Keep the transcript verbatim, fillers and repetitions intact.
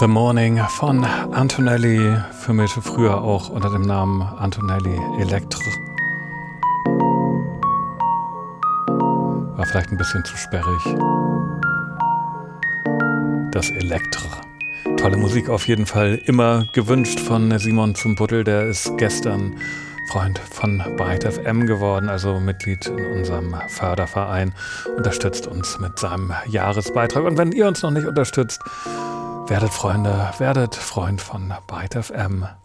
The Morning von Antonelli, für mich früher auch unter dem Namen Antonelli Electre. War vielleicht ein bisschen zu sperrig. Das Electre. Tolle Musik auf jeden Fall, immer gewünscht von Simon Zumbuddel, der ist gestern Freund von Byte F M geworden, also Mitglied in unserem Förderverein, unterstützt uns mit seinem Jahresbeitrag. Und wenn ihr uns noch nicht unterstützt, werdet Freunde, werdet Freund von Byte F M.